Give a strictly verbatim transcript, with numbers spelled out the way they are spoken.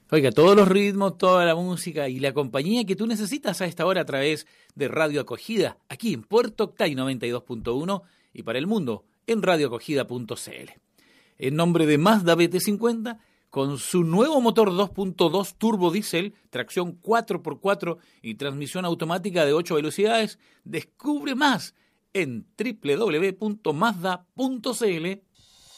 Oiga, todos los ritmos, toda la música y la compañía que tú necesitas a esta hora a través de Radio Acogida, aquí en Puerto Octay noventa y dos punto uno y para el mundo en radio acogida punto c l. En nombre de Mazda B T cincuenta, con su nuevo motor dos punto dos turbo diésel, tracción cuatro por cuatro y transmisión automática de ocho velocidades, descubre más en doble u doble u doble u punto mazda punto c l.